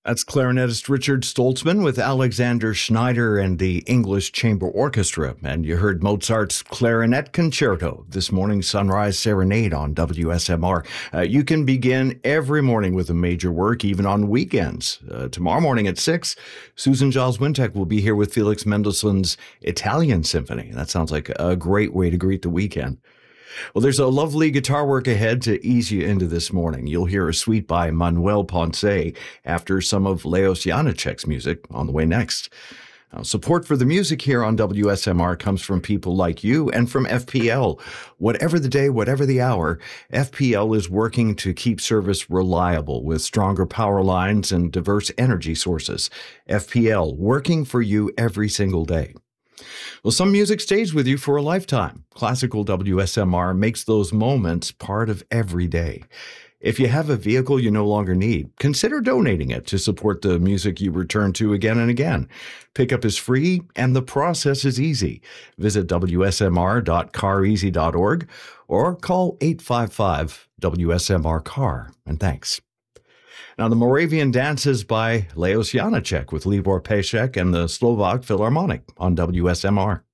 That's clarinetist Richard Stoltzman with Alexander Schneider and the English Chamber Orchestra. And you heard Mozart's Clarinet Concerto, this morning's Sunrise Serenade on WSMR. You can begin every morning with a major work, even on weekends. Tomorrow morning at 6, Susan Giles Wintek will be here with Felix Mendelssohn's Italian Symphony. That sounds like a great way to greet the weekend. Well, there's a lovely guitar work ahead to ease you into this morning. You'll hear a suite by Manuel Ponce after some of Leos Janáček's music on the way next. Now, support for the music here on WSMR comes from people like you and from FPL. Whatever the day, whatever the hour, FPL is working to keep service reliable with stronger power lines and diverse energy sources. FPL, working for you every single day. Well, some music stays with you for a lifetime. Classical WSMR makes those moments part of every day. If you have a vehicle you no longer need, consider donating it to support the music you return to again and again. Pickup is free and the process is easy. Visit wsmr.careasy.org or call 855-WSMR-CAR. And thanks. Now, the Moravian Dances by Leos Janáček with Libor Pesek and the Slovak Philharmonic on WSMR.